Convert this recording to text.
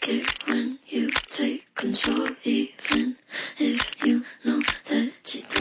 like it when you take control, even if you know that you